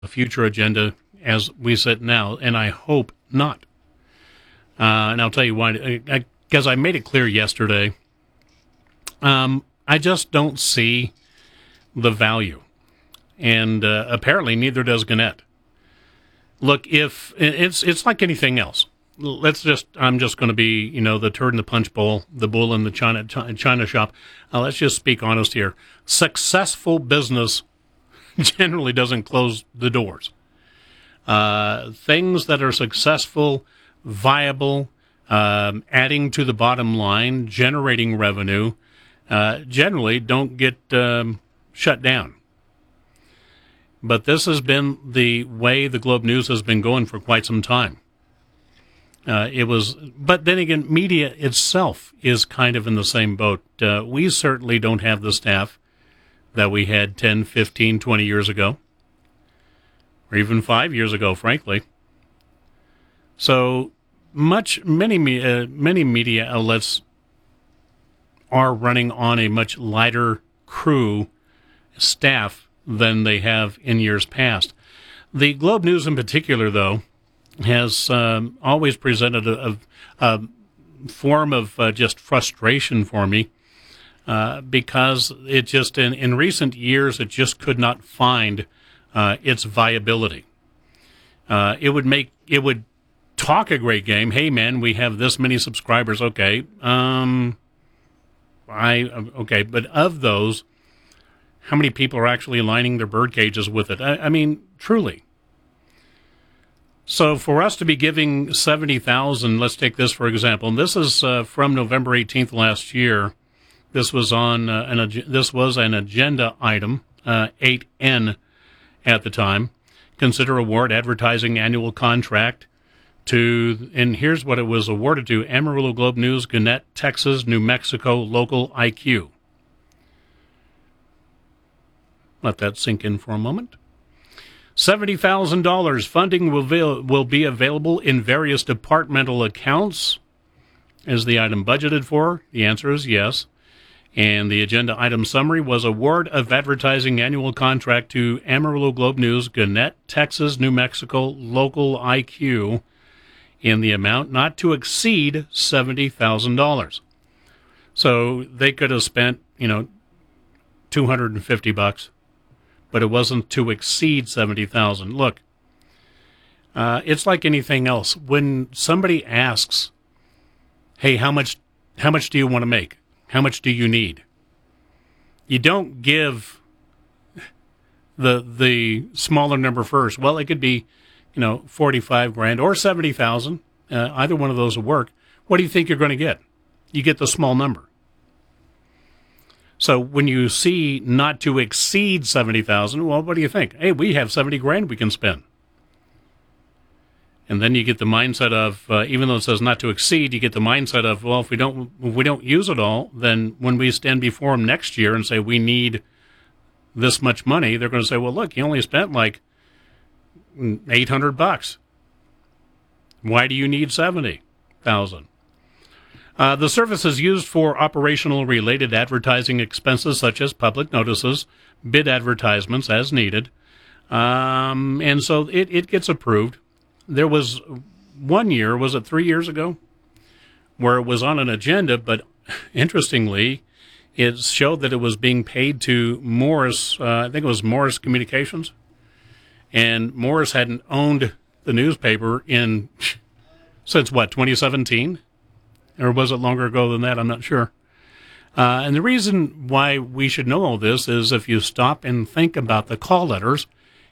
a future agenda as we sit now, and I hope not. And I'll tell you why, because I made it clear yesterday. I just don't see the value, and apparently neither does Gannett. Look, if it's like anything else. I'm just going to be, the turd in the punch bowl, the bull in the china shop. Let's just speak honest here. Successful business generally doesn't close the doors. Things that are successful, viable, adding to the bottom line, generating revenue, generally don't get shut down. But this has been the way the Globe News has been going for quite some time. But then again, media itself is kind of in the same boat. We certainly don't have the staff that we had 10, 15, 20 years ago, or even 5 years ago, frankly. So many media outlets are running on a much lighter crew staff than they have in years past. The Globe News in particular, though, has always presented a form of just frustration for me because it just, in recent years, it just could not find its viability. It would talk a great game. Hey, man, we have this many subscribers. Okay. Okay. But of those, how many people are actually lining their bird cages with it? I mean, truly. So for us to be giving 70,000, let's take this for example. And this is from November 18th last year. This was on this was an agenda item, 8N at the time. Consider award advertising annual contract to, and here's what it was awarded to: Amarillo Globe News, Gannett, Texas, New Mexico, local IQ. Let that sink in for a moment. $70,000 funding will be available in various departmental accounts. Is the item budgeted for? The answer is yes. And the agenda item summary was award of advertising annual contract to Amarillo Globe News, Gannett, Texas, New Mexico, local IQ, in the amount not to exceed $70,000. So they could have spent, $250. But it wasn't to exceed 70,000. Look, it's like anything else. When somebody asks, "Hey, how much do you want to make? How much do you need?" You don't give the smaller number first. Well, it could be, 45 grand or 70,000. Either one of those will work. What do you think you're going to get? You get the small number. So when you see not to exceed 70,000, well, what do you think? Hey, we have 70 grand we can spend. And then you get the mindset of, even though it says not to exceed, you get the mindset of, well, if we don't use it all, then when we stand before them next year and say we need this much money, they're going to say, well, look, you only spent like $800. Why do you need 70,000? The service is used for operational related advertising expenses such as public notices, bid advertisements as needed. And so it gets approved. There was 1 year, was it 3 years ago, where it was on an agenda, but interestingly, it showed that it was being paid to Morris, I think it was Morris Communications. And Morris hadn't owned the newspaper since 2017? Or was it longer ago than that? I'm not sure. And the reason why we should know all this is if you stop and think about the call letters,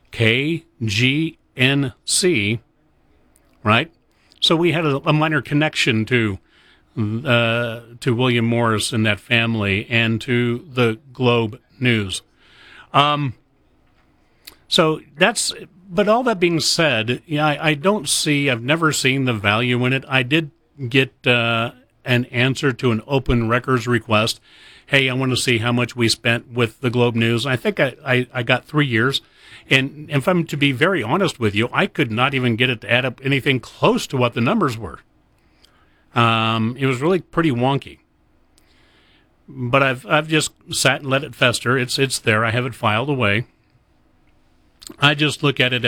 KGNC, right? So we had a minor connection to William Morris and that family and to the Globe News. So but all that being said, I've never seen the value in it. I did get an answer to an open records request. Hey, I want to see how much we spent with the Globe News. I think I got 3 years. And if I'm to be very honest with you, I could not even get it to add up anything close to what the numbers were. It was really pretty wonky. But I've just sat and let it fester. It's there. I have it filed away. I just look at it